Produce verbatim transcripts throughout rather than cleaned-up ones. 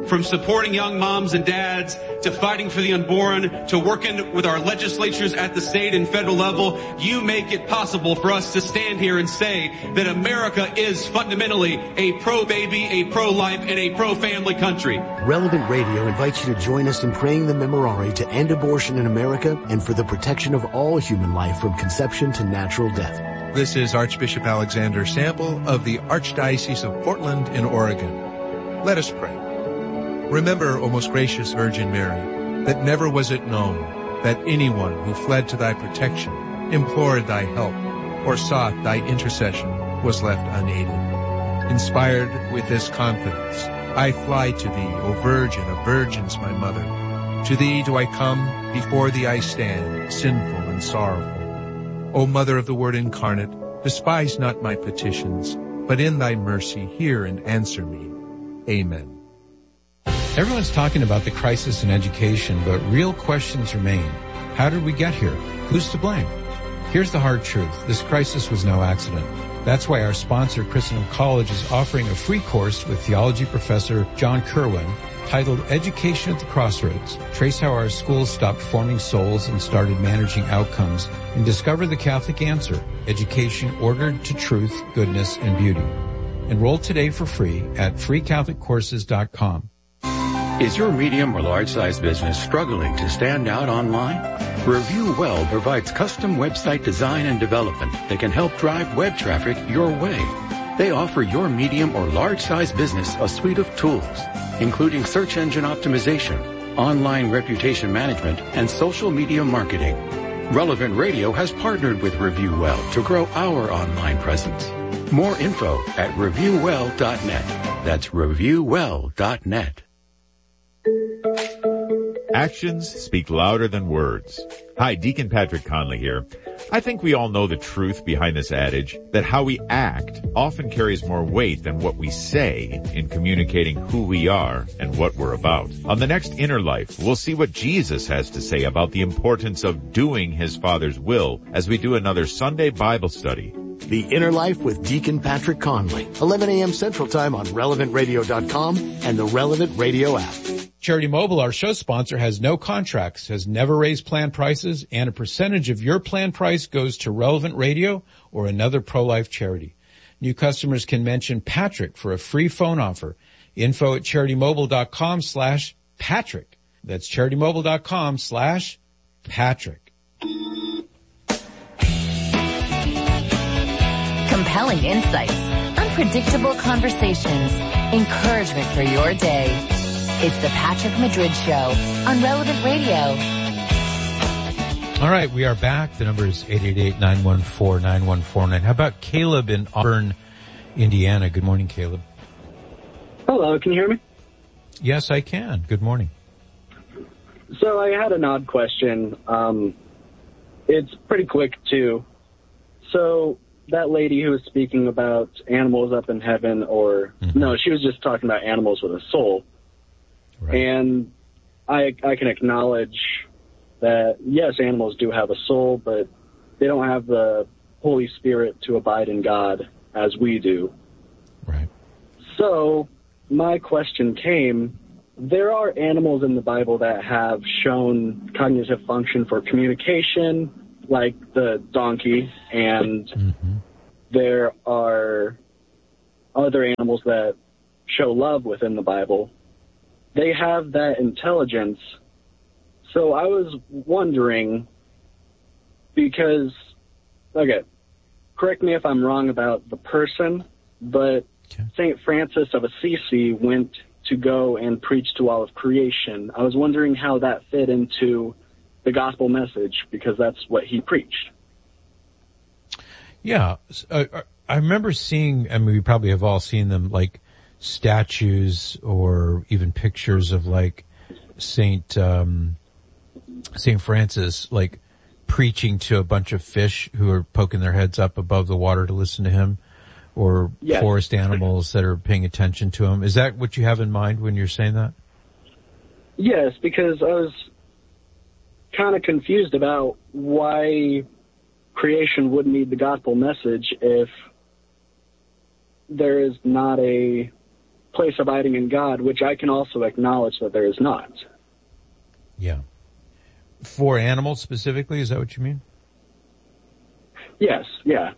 From supporting young moms and dads, to fighting for the unborn, to working with our legislatures at the state and federal level, you make it possible for us to stand here and say that America is fundamentally a pro-baby, a pro-life, and a pro-family country. Relevant Radio invites you to join us in praying the Memorare to end abortion in America and for the protection of all human life from conception to natural death. This is Archbishop Alexander Sample of the Archdiocese of Portland in Oregon. Let us pray. Remember, O most gracious Virgin Mary, that never was it known that anyone who fled to thy protection, implored thy help, or sought thy intercession was left unaided. Inspired with this confidence, I fly to thee, O Virgin of Virgins, my Mother. To thee do I come, before thee I stand, sinful and sorrowful. O Mother of the Word incarnate, despise not my petitions, but in thy mercy hear and answer me. Amen. Everyone's talking about the crisis in education, but real questions remain. How did we get here? Who's to blame? Here's the hard truth. This crisis was no accident. That's why our sponsor, Christendom College, is offering a free course with theology professor John Kerwin titled Education at the Crossroads. Trace how our schools stopped forming souls and started managing outcomes, and discover the Catholic answer, education ordered to truth, goodness, and beauty. Enroll today for free at free catholic courses dot com. Is your medium or large-size business struggling to stand out online? Review Well provides custom website design and development that can help drive web traffic your way. They offer your medium or large-size business a suite of tools, including search engine optimization, online reputation management, and social media marketing. Relevant Radio has partnered with Review Well to grow our online presence. More info at review well dot net. That's review well dot net. Actions speak louder than words. Hi, Deacon Patrick Conley here. I think we all know the truth behind this adage that how we act often carries more weight than what we say in communicating who we are and what we're about. On the next Inner Life, we'll see what Jesus has to say about the importance of doing his Father's will as we do another Sunday Bible study. The Inner Life with Deacon Patrick Conley, eleven a.m. Central Time on relevant radio dot com and the Relevant Radio app. Charity Mobile, our show sponsor, has no contracts, has never raised plan prices, and a percentage of your plan price goes to Relevant Radio or another pro-life charity. New customers can mention Patrick for a free phone offer. Info at charity mobile dot com slash Patrick. That's charity mobile dot com slash Patrick. Compelling insights, unpredictable conversations, encouragement for your day. It's the Patrick Madrid Show on Relevant Radio. All right, we are back. The number is eight eight eight, nine one four, nine one four nine. How about Caleb in Auburn, Indiana? Good morning, Caleb. Hello, can you hear me? Yes, I can. Good morning. So I had an odd question. Um, it's pretty quick, too. So that lady who was speaking about animals up in heaven, or mm-hmm. no, she was just talking about animals with a soul. Right. And I I can acknowledge that, yes, animals do have a soul, but they don't have the Holy Spirit to abide in God as we do. Right. So my question came, there are animals in the Bible that have shown cognitive function for communication, like the donkey, and mm-hmm. there are other animals that show love within the Bible. They have that intelligence. So I was wondering, because, okay, correct me if I'm wrong about the person, but okay. Saint Francis of Assisi went to go and preach to all of creation. I was wondering how that fit into the gospel message, because that's what he preached. Yeah. Uh, I remember seeing, I mean, we probably have all seen them, like, statues or even pictures of like Saint um Saint Francis like preaching to a bunch of fish who are poking their heads up above the water to listen to him, or yes. forest animals that are paying attention to him. Is that what you have in mind when you're saying that? Yes, because I was kind of confused about why creation would need the gospel message if there is not a place abiding in God, which I can also acknowledge that there is not. Yeah. For animals specifically, is that what you mean? Yes, yeah.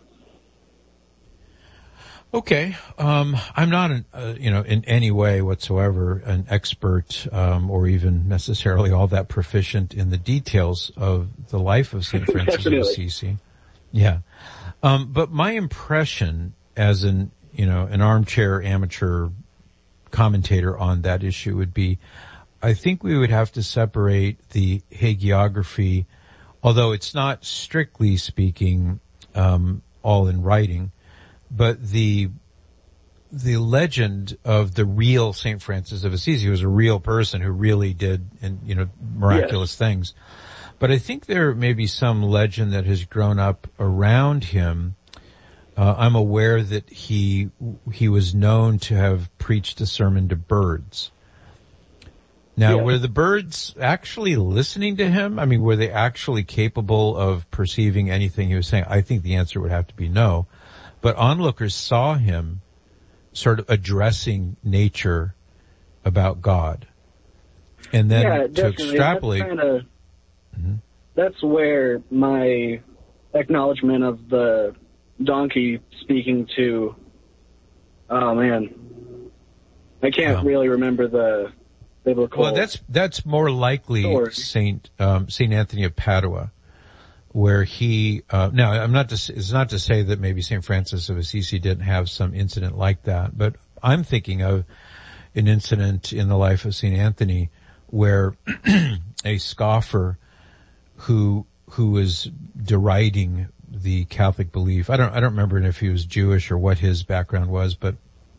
Okay. Um, I'm not, an, uh, you know, in any way whatsoever an expert um, or even necessarily all that proficient in the details of the life of Saint Francis of Assisi. Yeah. Um, but my impression as an, you know, an armchair amateur commentator on that issue would be, I think we would have to separate the hagiography, although it's not strictly speaking um, all in writing, but the the legend of the real Saint Francis of Assisi, who was a real person who really did, and you know, miraculous yes. things. But I think there may be some legend that has grown up around him. Uh, I'm aware that he he was known to have preached a sermon to birds. Now, yeah. were the birds actually listening to him? I mean, were they actually capable of perceiving anything he was saying? I think the answer would have to be no. But onlookers saw him sort of addressing nature about God. And then yeah, to definitely. extrapolate... That's, kinda, mm-hmm. that's where my acknowledgement of the donkey speaking to... Oh, man. I can't yeah. really remember the biblical... Well, that's that's more likely story. Saint um, Saint Anthony of Padua, where he, uh, now I'm not to, it's not to say that maybe Saint Francis of Assisi didn't have some incident like that, but I'm thinking of an incident in the life of Saint Anthony where a scoffer who, who was deriding the Catholic belief, I don't, I don't remember if he was Jewish or what his background was, but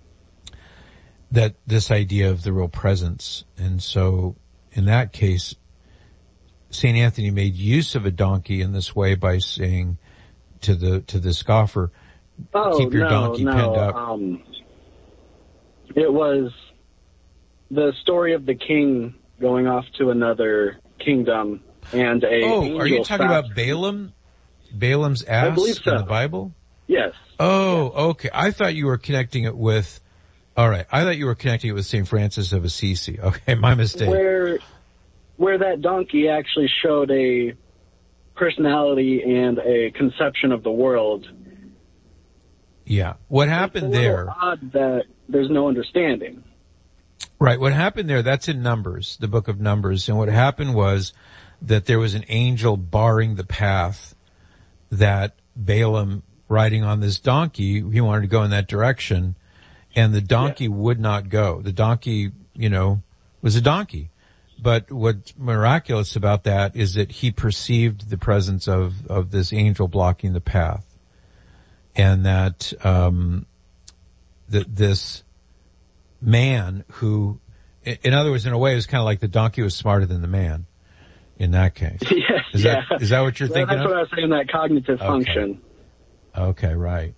that this idea of the real presence. And so in that case, Saint Anthony made use of a donkey in this way by saying to the to the scoffer, oh, keep your no, donkey no, pinned up. Um, it was the story of the king going off to another kingdom and a Oh, are you talking stopped. about Balaam? Balaam's ass I believe so. in the Bible? Yes. Oh, yes. okay. I thought you were connecting it with, all right. I thought you were connecting it with Saint Francis of Assisi. Okay, my mistake. Where, where that donkey actually showed a personality and a conception of the world. Yeah. What happened it's a there? Odd that there's no understanding. Right. What happened there, that's in Numbers, the book of Numbers. And what happened was that there was an angel barring the path that Balaam, riding on this donkey, he wanted to go in that direction, and the donkey yeah. would not go. The donkey, you know, was a donkey. But what's miraculous about that is that he perceived the presence of, of this angel blocking the path. And that, um, that this man who, in other words, in a way, it was kind of like the donkey was smarter than the man in that case. Yeah, is yeah. that, is that what you're well, thinking that's of? what I was saying, that cognitive okay. function. Okay, right.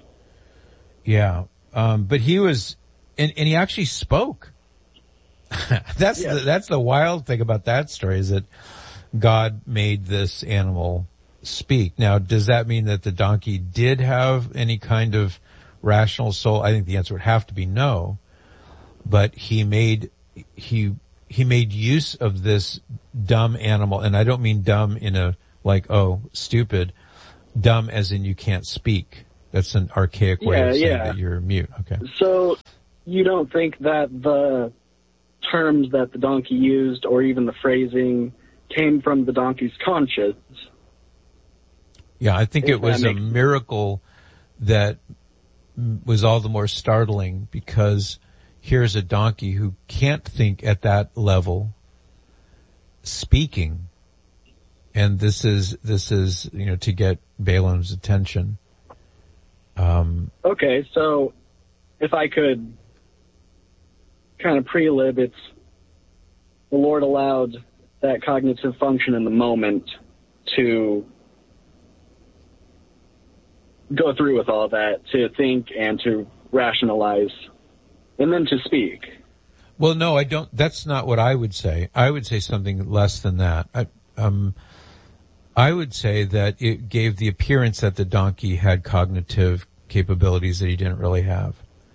Yeah. Um, but he was, and, and he actually spoke. that's yes. the, that's the wild thing about that story, is that God made this animal speak. Now, does that mean that the donkey did have any kind of rational soul? I think the answer would have to be no. But he made, he, he made use of this dumb animal, and I don't mean dumb in a, like, oh, stupid, dumb as in you can't speak. That's an archaic way yeah, of saying yeah. that you're mute. Okay. So, you don't think that the terms that the donkey used, or even the phrasing, came from the donkey's conscience? Yeah, I think it was a miracle that was all the more startling because here's a donkey who can't think at that level speaking. And this is, this is, you know, to get Balaam's attention. Um, okay, so if I could kind of pre-lib, it's the Lord allowed that cognitive function in the moment to go through with all that, to think and to rationalize, and then to speak. Well, no, I don't, that's not what I would say. I would say something less than that. I, um, I would say that it gave the appearance that the donkey had cognitive capabilities that he didn't really have.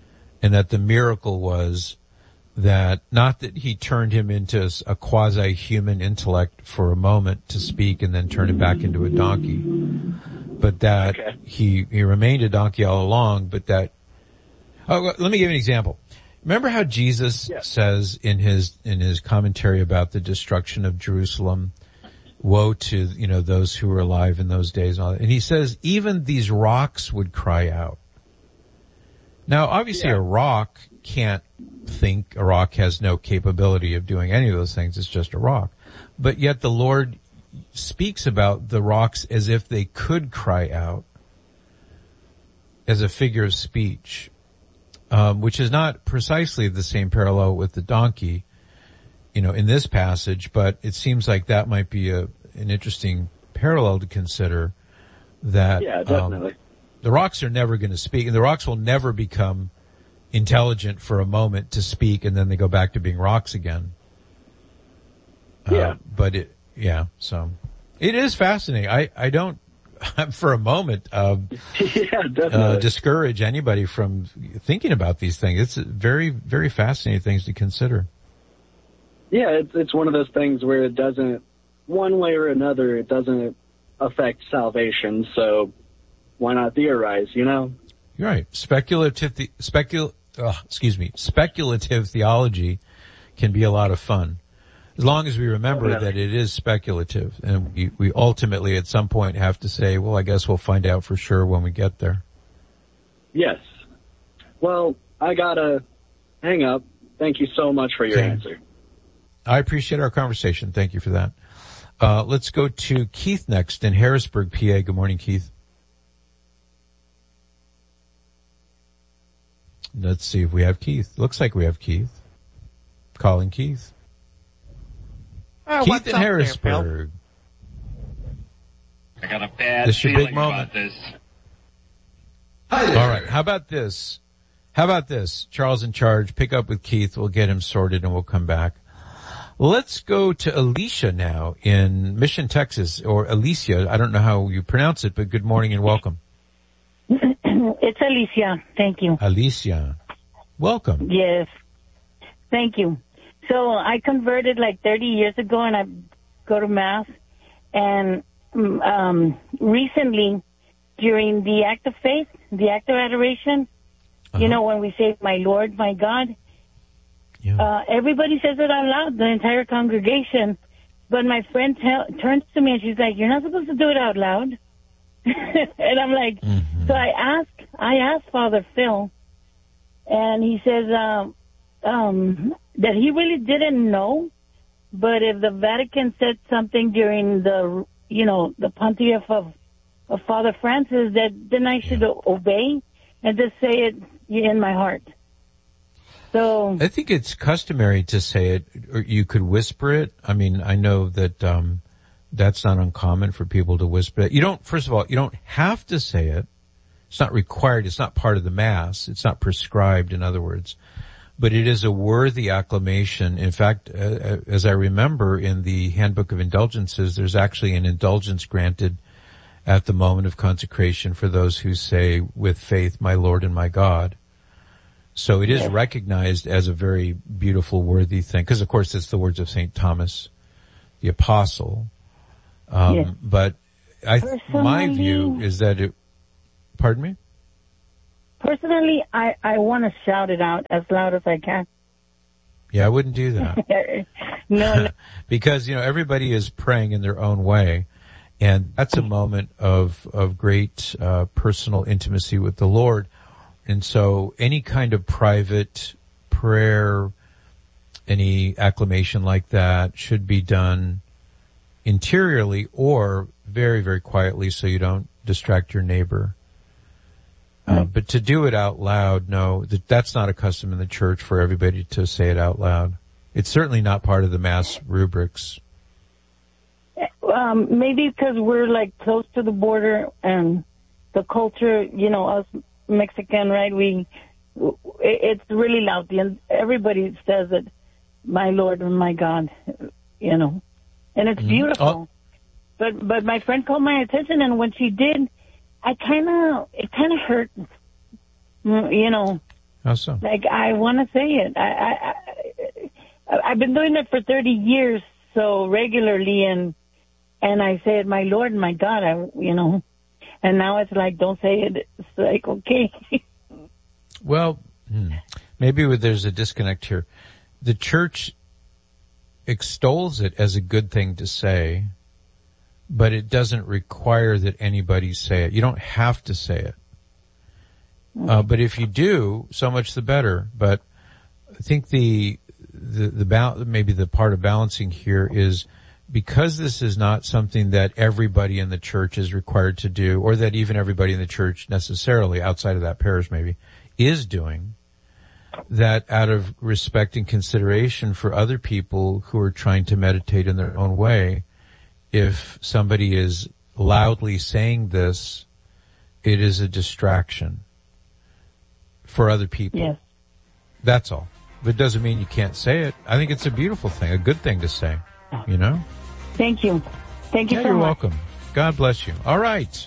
and that the miracle was that not that he turned him into a quasi-human intellect for a moment to speak and then turned him back into a donkey, but that okay. he, he remained a donkey all along, but that, oh, let me give you an example. Remember how Jesus yeah. says in his, in his commentary about the destruction of Jerusalem, woe to, you know, those who were alive in those days and all that. And he says, even these rocks would cry out. Now, obviously yeah. a rock can't think, a rock has no capability of doing any of those things. It's just a rock. But yet the Lord speaks about the rocks as if they could cry out as a figure of speech, um, which is not precisely the same parallel with the donkey, you know, in this passage, but it seems like that might be a, an interesting parallel to consider that, yeah, definitely. Um, the rocks are never going to speak, and the rocks will never become intelligent for a moment to speak, and then they go back to being rocks again. Yeah. Uh, but it, yeah, so it is fascinating. I, I don't, for a moment, uh, yeah, uh, discourage anybody from thinking about these things. It's very, very fascinating things to consider. Yeah, it's, it's one of those things where it doesn't, one way or another, it doesn't affect salvation, so why not theorize, you know? You're right. Speculative, the, specul, uh, excuse me, speculative theology can be a lot of fun. As long as we remember yeah. that it is speculative, and we, we ultimately at some point have to say, well, I guess we'll find out for sure when we get there. Yes. Well, I gotta hang up. Thank you so much for your okay. answer. I appreciate our conversation. Thank you for that. Uh, let's go to Keith next in Harrisburg, P A. Good morning, Keith. Let's see if we have Keith. Looks like we have Keith. Calling Keith. Oh, Keith in Harrisburg. There, I got a bad this feeling your big moment. about this. Hi there. All right. How about this? How about this? Charles in charge. Pick up with Keith. We'll get him sorted and we'll come back. Let's go to Alicia now in Mission, Texas, or Alicia. I don't know how you pronounce it, but good morning and welcome. It's Alicia. Thank you. Alicia. Welcome. Yes. Thank you. So I converted like thirty years ago, and I go to Mass. And um, recently, during the act of faith, the act of adoration, uh-huh. you know, when we say, my Lord, my God, yeah. uh, everybody says it out loud, the entire congregation. But my friend t- turns to me and she's like, you're not supposed to do it out loud. And I'm like, mm-hmm. so I asked, I asked Father Phil, and he says um, um, that he really didn't know, but if the Vatican said something during the, you know, the pontiff of, of Father Francis, that then I should yeah. obey and just say it in my heart. So I think it's customary to say it, or you could whisper it. I mean, I know that um that's not uncommon for people to whisper it. You don't, first of all, you don't have to say it. It's not required. It's not part of the Mass. It's not prescribed, in other words. But it is a worthy acclamation. In fact, uh, as I remember in the Handbook of Indulgences, there's actually an indulgence granted at the moment of consecration for those who say with faith, my Lord and my God. So it is recognized as a very beautiful, worthy thing. Because, of course, it's the words of Saint Thomas, the Apostle. Um, yes. But I, my view is that it, pardon me? Personally, I, I want to shout it out as loud as I can. Yeah, I wouldn't do that. no, no. Because, you know, everybody is praying in their own way. And that's a moment of, of great, uh, personal intimacy with the Lord. And so any kind of private prayer, any acclamation like that should be done interiorly or very, very quietly so you don't distract your neighbor. Right. Uh, but to do it out loud, no, that, that's not a custom in the church for everybody to say it out loud. It's certainly not part of the Mass rubrics. Um, maybe because we're like close to the border and the culture, you know, us Mexican, right? We, it's really loud. And everybody says it, my Lord and my God, you know. And it's beautiful. Oh. But but my friend called my attention, and when she did, I kind of, it kind of hurt, you know. How so? Like, I want to say it. I, I, I, I've been doing it for thirty years, so regularly, and and I say it, my Lord, my God, I, you know, and now it's like, don't say it. It's like, okay. Well, maybe there's a disconnect here. The church extols it as a good thing to say, but it doesn't require that anybody say it. You don't have to say it. Uh, but if you do, so much the better. But I think the, the, the, ba- maybe the part of balancing here is because this is not something that everybody in the church is required to do, or that even everybody in the church necessarily, outside of that parish maybe, is doing, that out of respect and consideration for other people who are trying to meditate in their own way, if somebody is loudly saying this, it is a distraction for other people. Yes. That's all. But it doesn't mean you can't say it. I think it's a beautiful thing, a good thing to say, you know? Thank you. Thank you yeah, so you're much. welcome. God bless you. All right.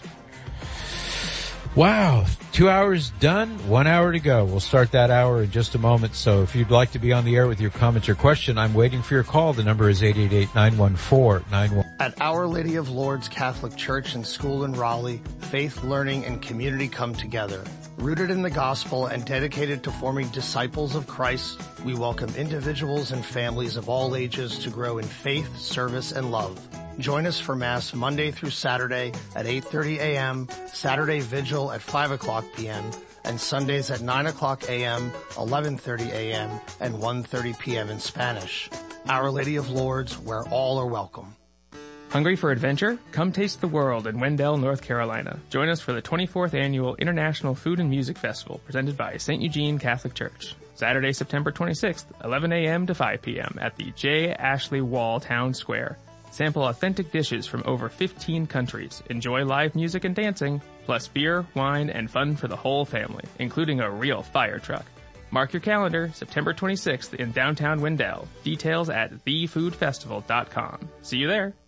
Wow. Two hours done, one hour to go. We'll start that hour in just a moment. So if you'd like to be on the air with your comments or question, I'm waiting for your call. The number is eight eight eight, nine one four, nine one. At Our Lady of Lourdes Catholic Church and School in Raleigh, faith, learning, and community come together. Rooted in the gospel and dedicated to forming disciples of Christ, we welcome individuals and families of all ages to grow in faith, service, and love. Join us for Mass Monday through Saturday at eight thirty a.m., Saturday Vigil at five o'clock p.m., and Sundays at nine o'clock a.m., eleven thirty a.m., and one thirty p.m. in Spanish. Our Lady of Lourdes, where all are welcome. Hungry for adventure? Come taste the world in Wendell, North Carolina. Join us for the twenty-fourth Annual International Food and Music Festival presented by Saint Eugene Catholic Church. Saturday, September twenty-sixth, eleven a.m. to five p.m. at the J. Ashley Wall Town Square. Sample authentic dishes from over fifteen countries. Enjoy live music and dancing, plus beer, wine, and fun for the whole family, including a real fire truck. Mark your calendar, September twenty-sixth in downtown Wendell. Details at the food festival dot com. See you there.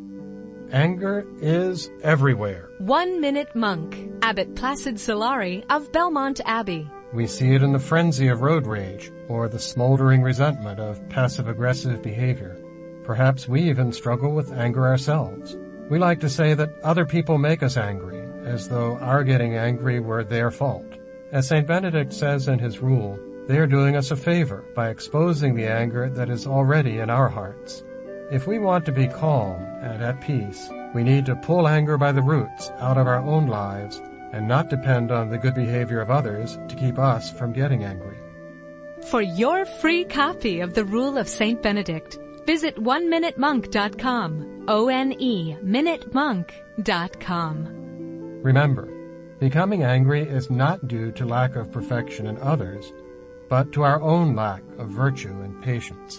Anger is everywhere. One Minute Monk, Abbot Placid Solari of Belmont Abbey. We see it in the frenzy of road rage or the smoldering resentment of passive-aggressive behavior. Perhaps we even struggle with anger ourselves. We like to say that other people make us angry, as though our getting angry were their fault. As Saint Benedict says in his rule, they are doing us a favor by exposing the anger that is already in our hearts. If we want to be calm and at peace, we need to pull anger by the roots out of our own lives and not depend on the good behavior of others to keep us from getting angry. For your free copy of the Rule of Saint Benedict, visit one minute monk dot com, O N E, minute monk dot com. Remember, becoming angry is not due to lack of perfection in others, but to our own lack of virtue and patience.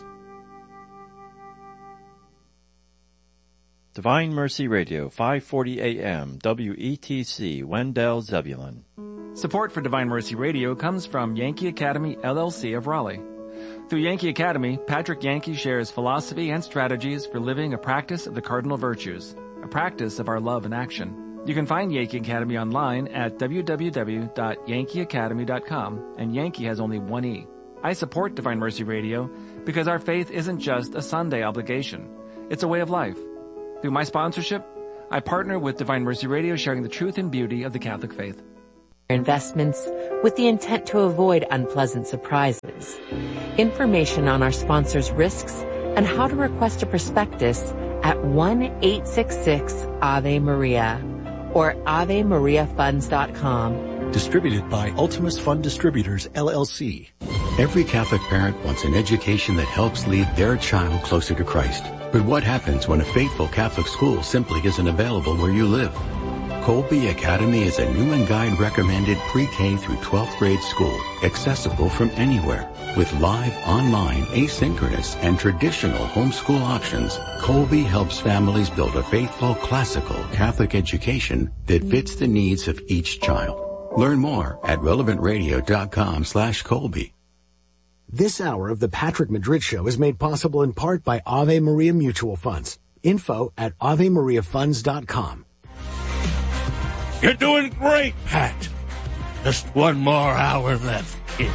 Divine Mercy Radio, five forty A M, W E T C, Wendell, Zebulon. Support for Divine Mercy Radio comes from Yankee Academy, L L C of Raleigh. Through Yankee Academy, Patrick Yankee shares philosophy and strategies for living a practice of the cardinal virtues, a practice of our love and action. You can find Yankee Academy online at w w w dot yankee academy dot com, and Yankee has only one E. I support Divine Mercy Radio because our faith isn't just a Sunday obligation. It's a way of life. Through my sponsorship, I partner with Divine Mercy Radio, sharing the truth and beauty of the Catholic faith. Investments with the intent to avoid unpleasant surprises. Information on our sponsors' risks and how to request a prospectus at one eight six six Ave Maria or ave maria funds dot com. Distributed by Ultimus Fund Distributors, L L C. Every Catholic parent wants an education that helps lead their child closer to Christ. But what happens when a faithful Catholic school simply isn't available where you live? Colby Academy is a Newman Guide recommended pre-K through twelfth grade school, accessible from anywhere. With live, online, asynchronous, and traditional homeschool options, Colby helps families build a faithful, classical Catholic education that fits the needs of each child. Learn more at relevant radio dot com slash Colby. This hour of the Patrick Madrid Show is made possible in part by Ave Maria Mutual Funds. Info at ave maria funds dot com. You're doing great, Pat. Just one more hour left. it.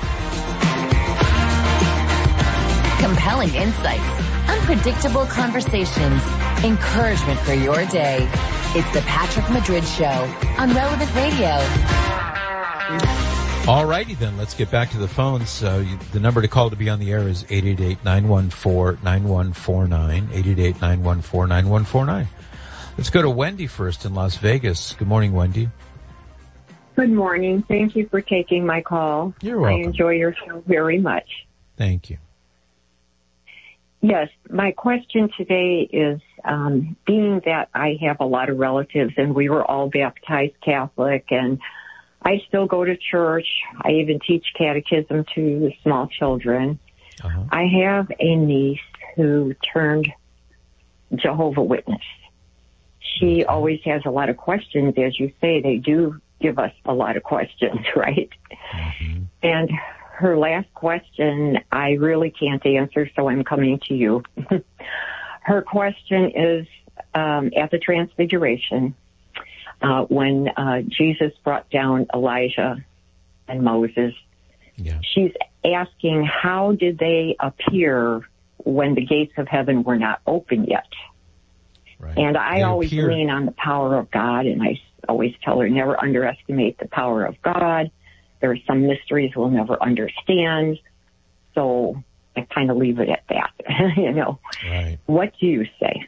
Compelling insights, unpredictable conversations, encouragement for your day. It's the Patrick Madrid Show on Relevant Radio. All righty then, let's get back to the phones. Uh, you, the number to call to be on the air is eight eight eight, nine one four, nine one four nine, eight eight eight, nine one four, nine one four nine. Let's go to Wendy first in Las Vegas. Good morning, Wendy. Good morning. Thank you for taking my call. You're welcome. I enjoy your show very much. Thank you. Yes, my question today is, um, being that I have a lot of relatives and we were all baptized Catholic, and I still go to church. I even teach catechism to small children. Uh-huh. I have a niece who turned Jehovah's Witness. She always has a lot of questions. As you say, they do give us a lot of questions, right? Mm-hmm. And her last question, I really can't answer, so I'm coming to you. Her question is, um, at the Transfiguration, uh, when uh, Jesus brought down Elijah and Moses, yeah. She's asking, how did they appear when the gates of heaven were not open yet? Right. And I they always appear. lean on the power of God, and I always tell her, never underestimate the power of God. There are some mysteries we'll never understand. So I kind of leave it at that, you know. Right. What do you say?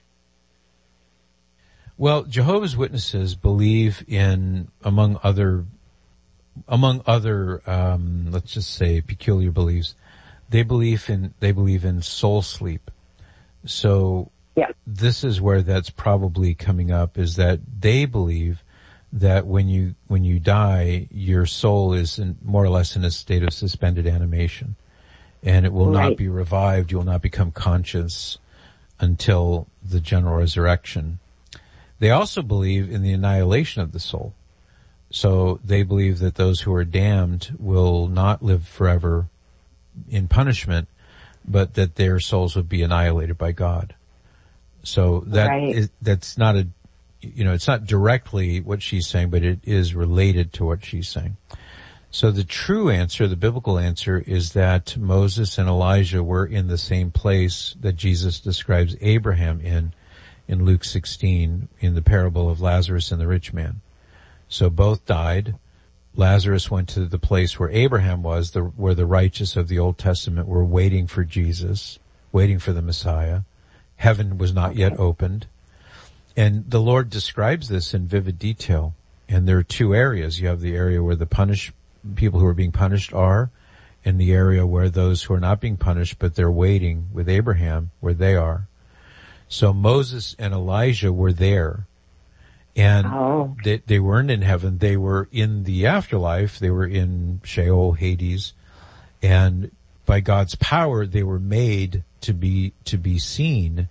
Well, Jehovah's Witnesses believe in, among other, among other, um, let's just say peculiar beliefs, they believe in, they believe in soul sleep. So yeah. This is where that's probably coming up, is that they believe that when you when you die, your soul is in, more or less in a state of suspended animation, and it will right. not be revived. You will not become conscious until the general resurrection. They also believe in the annihilation of the soul. So they believe that those who are damned will not live forever in punishment, but that their souls would be annihilated by God. So that right. is, that's not a You know, it's not directly what she's saying, but it is related to what she's saying. So the true answer, the biblical answer, is that Moses and Elijah were in the same place that Jesus describes Abraham in, in Luke sixteen, in the parable of Lazarus and the rich man. So both died. Lazarus went to the place where Abraham was, the, where the righteous of the Old Testament were waiting for Jesus, waiting for the Messiah. Heaven was not yet opened. And the Lord describes this in vivid detail. And there are two areas. You have the area where the punished people who are being punished are, and the area where those who are not being punished, but they're waiting with Abraham, where they are. So Moses and Elijah were there. And oh. they, they weren't in heaven. They were in the afterlife. They were in Sheol, Hades. And by God's power, they were made to be, to be seen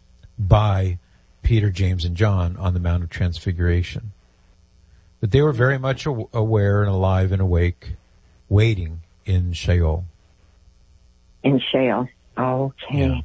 by Peter, James, and John on the Mount of Transfiguration. But they were very much aware and alive and awake, waiting in Sheol. In Sheol. Okay. Yeah.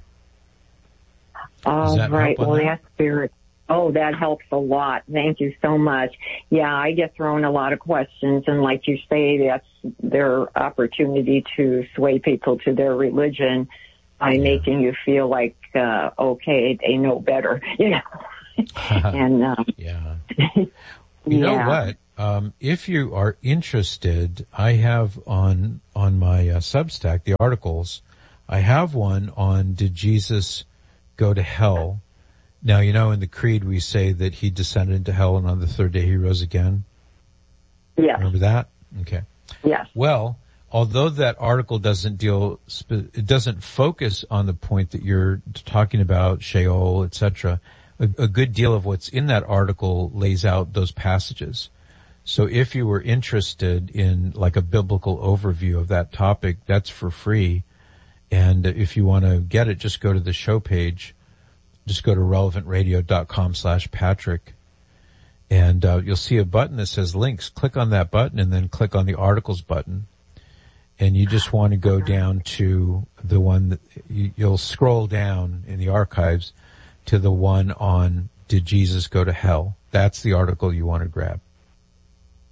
All right. Well, that? that's spirit. Oh, that helps a lot. Thank you so much. Yeah, I get thrown a lot of questions, and like you say, that's their opportunity to sway people to their religion by yeah. making you feel like, uh, okay, they know better, you know. and, um, yeah. You yeah. know what? Um, if you are interested, I have on, on my uh, Substack, the articles, I have one on Did Jesus Go to Hell? Now, you know, in the Creed we say that he descended into hell and on the third day he rose again. Yeah. Remember that? Okay. Yes. Well, although that article doesn't deal, it doesn't focus on the point that you're talking about, Sheol, et cetera, a, a good deal of what's in that article lays out those passages. So if you were interested in like a biblical overview of that topic, that's for free. And if you want to get it, just go to the show page. Just go to relevantradio.com slash Patrick. And uh, you'll see a button that says links. Click on that button and then click on the articles button. And you just want to go down to the one that you, you'll scroll down in the archives to the one on Did Jesus Go to Hell? That's the article you want to grab.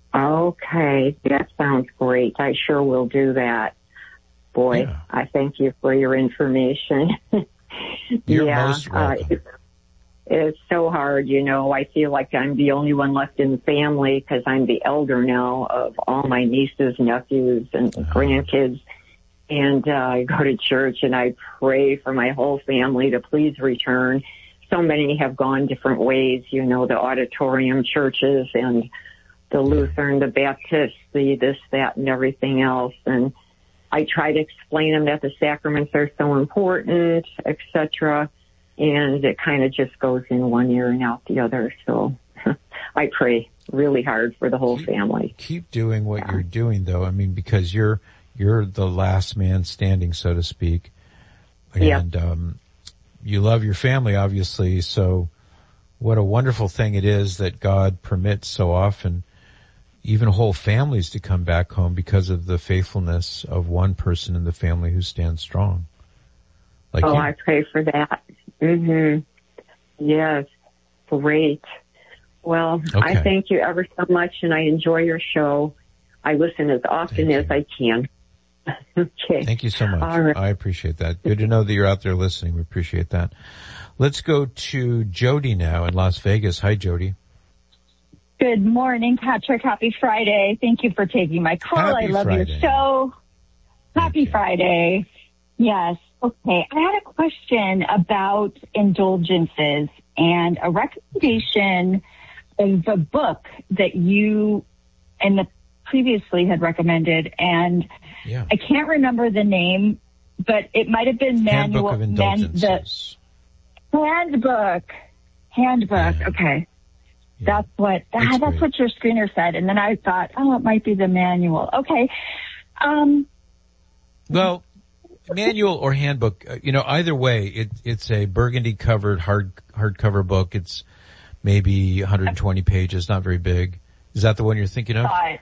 Okay, that sounds great. I sure will do that. Boy, yeah. I thank you for your information. You're yeah, most welcome. Uh, it, it's so hard, you know. I feel like I'm the only one left in the family because I'm the elder now of all my nieces, nephews, and uh-huh. grandkids. And uh, I go to church and I pray for my whole family to please return. So many have gone different ways, you know, the auditorium churches and the Lutheran, the Baptist, the this, that, and everything else. And I try to explain them that the sacraments are so important, et cetera, and it kind of just goes in one ear and out the other. So I pray really hard for the whole keep, family. Keep doing what yeah. you're doing, though. I mean, because you're you're the last man standing, so to speak, and yep. um, you love your family, obviously. So, what a wonderful thing it is that God permits so often even whole families to come back home because of the faithfulness of one person in the family who stands strong. Like oh, you. I pray for that. Mm-hmm. Yes. Great. Well, okay. I thank you ever so much, and I enjoy your show. I listen as often Thank as you. I can. Okay. Thank you so much. All right. I appreciate that. Good to know that you're out there listening. We appreciate that. Let's go to Jody now in Las Vegas. Hi, Jody. Good morning, Patrick. Happy Friday. Thank you for taking my call. Happy I love Friday. your show. Happy Friday. Yes. Okay. I had a question about indulgences and a recommendation of a book that you and the previously had recommended. And yeah. I can't remember the name, but it might have been manual. Handbook of Indulgences. Man, the handbook. Handbook. Yeah. Okay. Yeah. That's what, ah, that's great. what your screener said. And then I thought, oh, it might be the manual. Okay. Um, well, manual or handbook, uh, you know, either way, it, it's a burgundy covered hard, hardcover book. It's maybe one hundred twenty pages, not very big. Is that the one you're thinking of? Uh,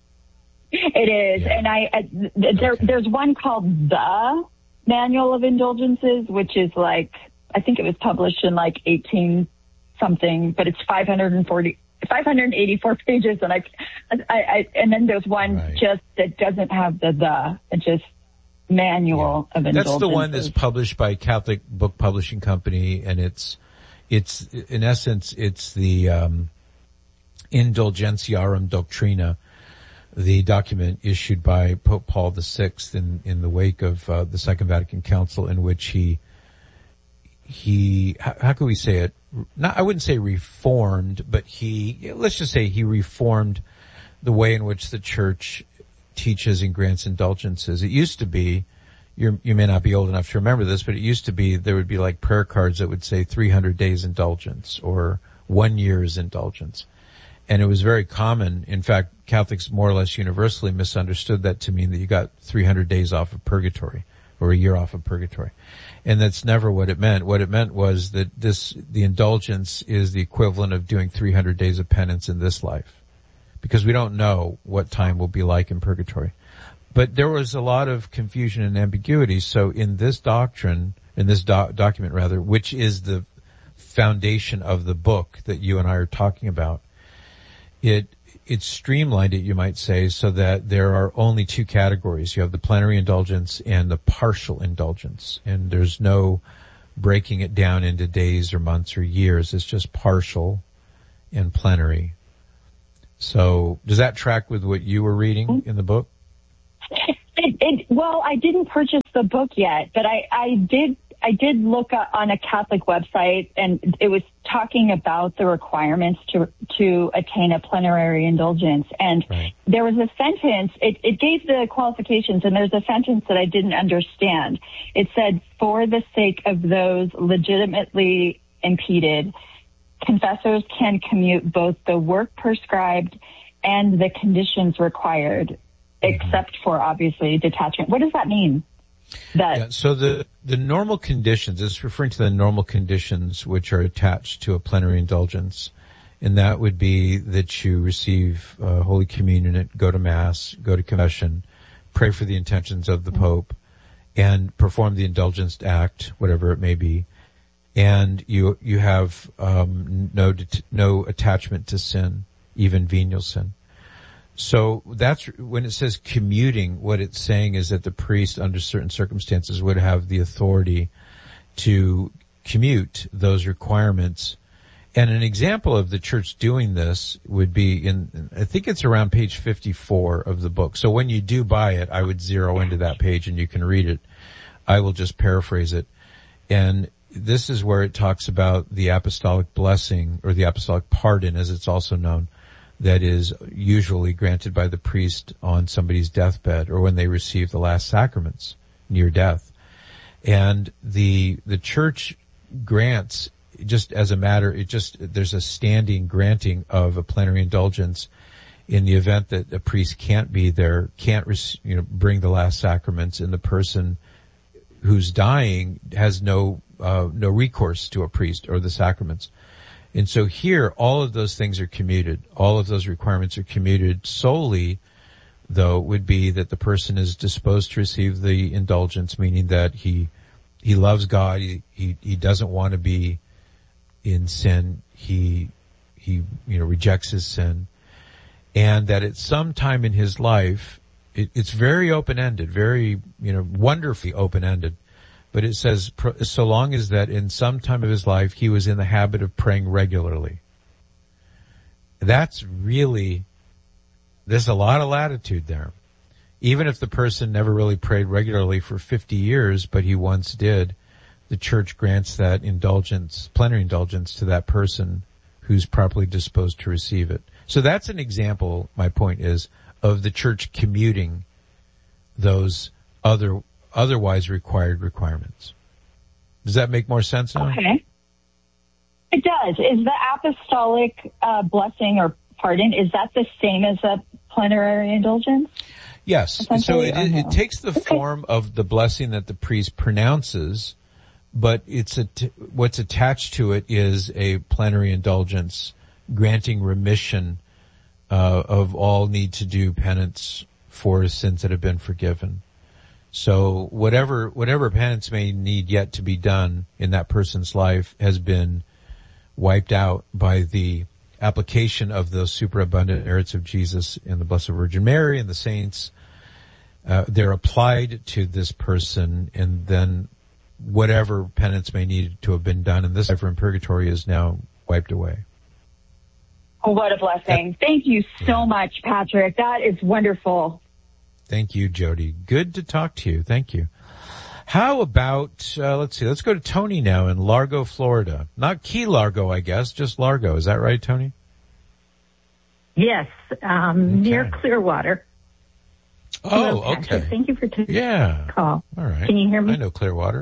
it is. Yeah. And I, I there, okay. there's one called The Manual of Indulgences, which is like, I think it was published in like eighteen something, but it's five hundred forty, five hundred eighty-four pages. And I, I, I and then there's one right. just that doesn't have the, the, it's just manual yeah. of indulgences. That's the one that's published by Catholic Book Publishing Company. And it's, it's, in essence, it's the, um, Indulgentiarum Doctrina, the document issued by Pope Paul the Sixth in, in the wake of, uh, the Second Vatican Council, in which he, he, how, how can we say it? Not, I wouldn't say reformed, but he, let's just say he reformed the way in which the church teaches and grants indulgences. It used to be, you're, you may not be old enough to remember this, but it used to be there would be like prayer cards that would say three hundred days indulgence or one year's indulgence. And it was very common. In fact, Catholics more or less universally misunderstood that to mean that you got three hundred days off of purgatory or a year off of purgatory. And that's never what it meant. What it meant was that this, the indulgence is the equivalent of doing three hundred days of penance in this life. Because we don't know what time will be like in purgatory. But there was a lot of confusion and ambiguity. So in this doctrine, in this do- document rather, which is the foundation of the book that you and I are talking about, it, it streamlined it, you might say, so that there are only two categories. You have the plenary indulgence and the partial indulgence. And there's no breaking it down into days or months or years. It's just partial and plenary. So does that track with what you were reading in the book? It, it, well, I didn't purchase the book yet, but I, I did I did look on a Catholic website, and it was talking about the requirements to to attain a plenary indulgence. And right. there was a sentence, it, it gave the qualifications, and there's a sentence that I didn't understand. It said, for the sake of those legitimately impeded, confessors can commute both the work prescribed and the conditions required, mm-hmm. except for, obviously, detachment. What does that mean? That yeah, so the, the normal conditions, it's referring to the normal conditions which are attached to a plenary indulgence. And that would be that you receive uh, Holy Communion, go to Mass, go to confession, pray for the intentions of the Pope, and perform the indulgence act, whatever it may be. And you you have um, no no attachment to sin, even venial sin. So that's when it says commuting, what it's saying is that the priest under certain circumstances would have the authority to commute those requirements. And an example of the church doing this would be in, I think it's around page fifty-four of the book. So when you do buy it, I would zero into that page and you can read it. I will just paraphrase it. And this is where it talks about the apostolic blessing, or the apostolic pardon as it's also known, that is usually granted by the priest on somebody's deathbed or when they receive the last sacraments near death. And the the church grants, just as a matter, it just, there's a standing granting of a plenary indulgence in the event that a priest can't be there, can't, you know, bring the last sacraments, and the person who's dying has no, uh, no recourse to a priest or the sacraments. And so here, all of those things are commuted. All of those requirements are commuted. Solely, though, would be that the person is disposed to receive the indulgence, meaning that he, he loves God, he, he, he doesn't want to be in sin, he, he, you know, rejects his sin, and that at some time in his life, it, it's very open-ended, very, you know, wonderfully open-ended, but it says, so long as that in some time of his life, he was in the habit of praying regularly. That's really, there's a lot of latitude there. Even if the person never really prayed regularly for fifty years, but he once did, the church grants that indulgence, plenary indulgence, to that person who's properly disposed to receive it. So that's an example, my point is, of the church commuting those other, otherwise required requirements. Does that make more sense now? Okay. It does. Is the apostolic uh, blessing or pardon, is that the same as a plenary indulgence? Yes. So it, it, it takes the form of the blessing that the priest pronounces, but it's a, what's attached to it is a plenary indulgence granting remission uh, of all need to do penance for sins that have been forgiven. So whatever whatever penance may need yet to be done in that person's life has been wiped out by the application of those superabundant merits of Jesus and the Blessed Virgin Mary and the saints. Uh, they're applied to this person, and then whatever penance may need to have been done in this life or in purgatory is now wiped away. Oh, what a blessing. Thank you so much, Patrick. That is wonderful. Thank you, Jody. Good to talk to you. Thank you. How about, uh, let's see, let's go to Tony now in Largo, Florida. Not Key Largo, I guess, just Largo. Is that right, Tony? Yes, um, okay. Near Clearwater. Oh, Hello, okay. Patrick. Thank you for taking yeah. the call. All right. Can you hear me? I know Clearwater.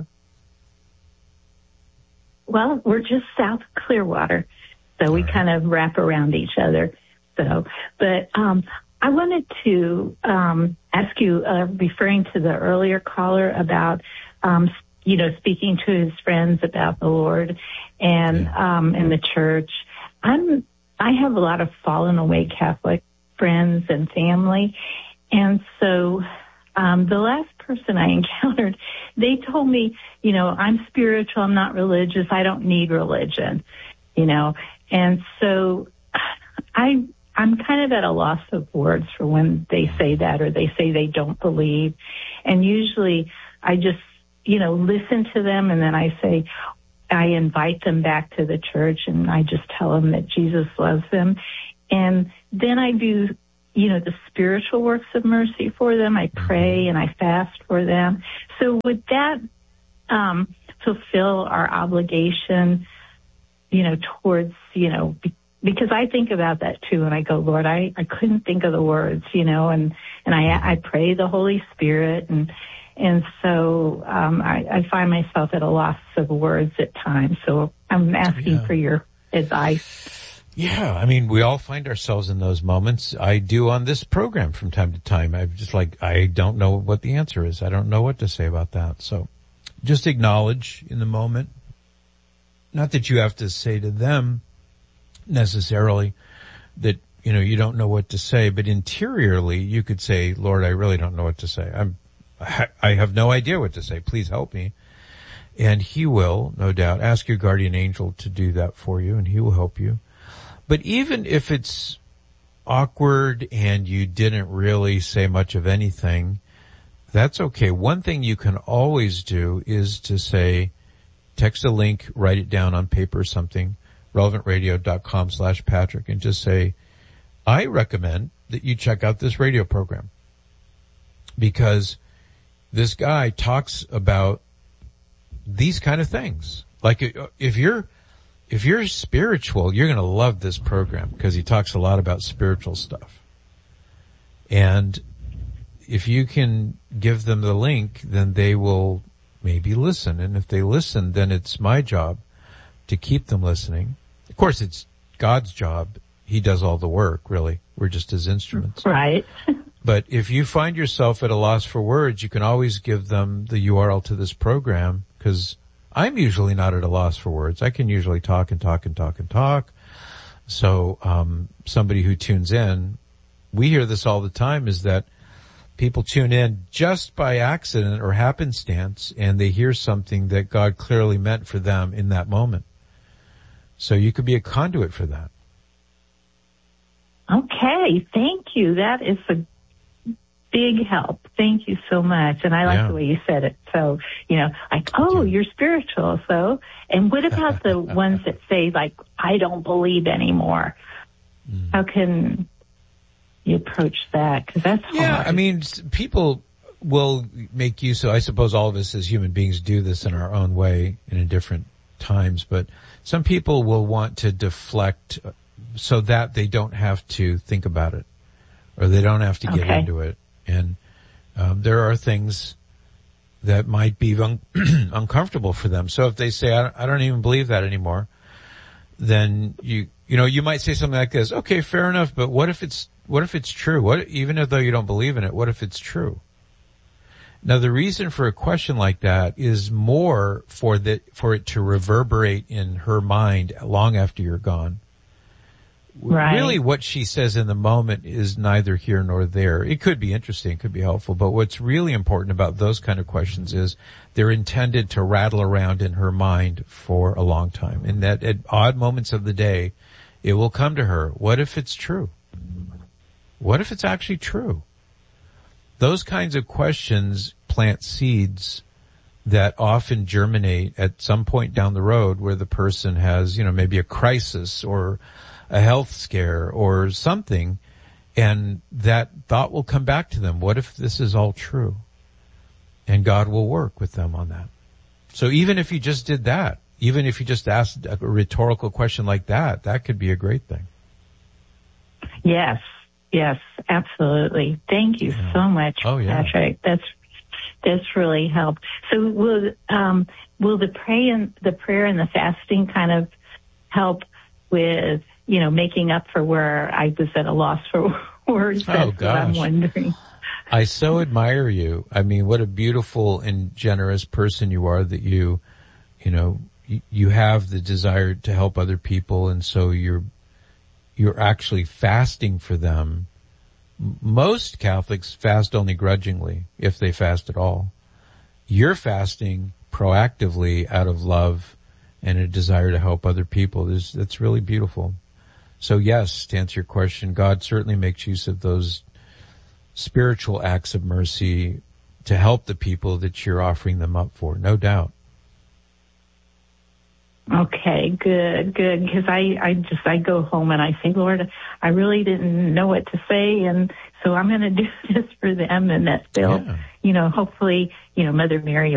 Well, we're just south of Clearwater, so we right. kind of wrap around each other. So, but um, I wanted to um, ask you, uh, referring to the earlier caller about, um, you know, speaking to his friends about the Lord and yeah. um, and the church. I'm I have a lot of fallen away Catholic friends and family, and so um, the last person I encountered, they told me, you know, I'm spiritual, I'm not religious, I don't need religion, you know, and so I. I'm kind of at a loss of words for when they say that or they say they don't believe. And usually I just, you know, listen to them and then I say, I invite them back to the church and I just tell them that Jesus loves them. And then I do, you know, the spiritual works of mercy for them. I pray and I fast for them. So would that um, fulfill our obligation, you know, towards, you know, because I think about that too, and I go, Lord, I, I couldn't think of the words, you know, and, and I, I pray the Holy Spirit, and, and so, um, I, I find myself at a loss of words at times. So I'm asking yeah. for your advice. Yeah. I mean, we all find ourselves in those moments. I do on this program from time to time. I'm just like, I don't know what the answer is. I don't know what to say about that. So just acknowledge in the moment, not that you have to say to them necessarily that, you know, you don't know what to say, but interiorly you could say, Lord, I really don't know what to say. I'm, I have no idea what to say. Please help me. And he will, no doubt, ask your guardian angel to do that for you, and he will help you. But even if it's, awkward and you didn't really say much of anything, that's okay. One thing you can always do is to say, text a link, write it down on paper or something, relevantradio.com slash Patrick, and just say, I recommend that you check out this radio program. Because this guy talks about these kind of things. Like if you're, if you're spiritual, you're going to love this program because he talks a lot about spiritual stuff. And if you can give them the link, then they will maybe listen. And if they listen, then it's my job to keep them listening. Of course, it's God's job. He does all the work, really. We're just his instruments. Right. But if you find yourself at a loss for words, you can always give them the U R L to this program, because I'm usually not at a loss for words. I can usually talk and talk and talk and talk. So um somebody who tunes in, we hear this all the time, is that people tune in just by accident or happenstance, and they hear something that God clearly meant for them in that moment. So you could be a conduit for that. Okay, thank you. That is a big help. Thank you so much. And I like Yeah. the way you said it. So, you know, like, oh, you're spiritual. So, and what about the ones that say, like, I don't believe anymore? Mm. How can you approach that? Because that's hard. Yeah, I mean, people will make use of, I suppose all of us as human beings do this in our own way and in different times, but some people will want to deflect so that they don't have to think about it, or they don't have to get Okay. into it. And um, there are things that might be un- uncomfortable for them. So if they say, I don't, I don't even believe that anymore, then you, you know, you might say something like this, okay, fair enough, but what if it's, what if it's true? What, even though you don't believe in it, what if it's true? Now, the reason for a question like that is more for the, for it to reverberate in her mind long after you're gone. Right. Really, what she says in the moment is neither here nor there. It could be interesting, it could be helpful, but what's really important about those kind of questions is they're intended to rattle around in her mind for a long time. And that at odd moments of the day, it will come to her. What if it's true? What if it's actually true? Those kinds of questions plant seeds that often germinate at some point down the road where the person has, you know, maybe a crisis or a health scare or something, and that thought will come back to them. What if this is all true? And God will work with them on that. So even if you just did that, even if you just asked a rhetorical question like that, that could be a great thing. Yes, yes, absolutely. Thank you Yeah. so much, Oh, yeah. Patrick. That's that's really helped. So will um will the pray and the prayer and the fasting kind of help with, you know, making up for where I was at a loss for words? Oh, That's what I'm gosh. wondering. I so admire you. I mean, what a beautiful and generous person you are, that you, you know, you, you have the desire to help other people, and so you're, you're actually fasting for them. M- Most Catholics fast only grudgingly, if they fast at all. You're fasting proactively out of love and a desire to help other people. This, that's really beautiful. So yes, to answer your question, God certainly makes use of those spiritual acts of mercy to help the people that you're offering them up for, no doubt. Okay, good, good. Because I, I just, I go home and I think, Lord, I really didn't know what to say, and so I'm going to do this for them, and that they'll, Yeah. you know, hopefully, you know, Mother Mary